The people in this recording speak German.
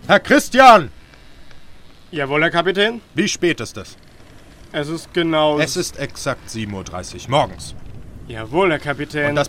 Herr Christian! Jawohl, Herr Kapitän. Wie spät ist es? Es ist genau... Es ist exakt 7:30 Uhr morgens. Jawohl, Herr Kapitän. Und das